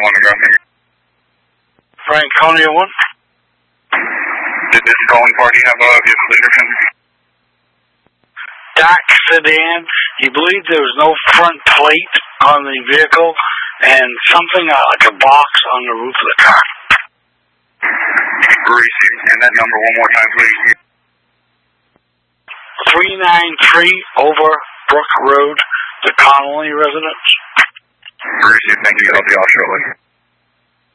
1 to grab me. Franconia 1. Did this calling party have a vehicle description? Dark sedan. He believed there was no front plate on the vehicle and something like a box on the roof of the car. Receive. And that number one more time, please. 393 over Brook Road, the Connolly residence. Receive. Thank you. I'll be off shortly.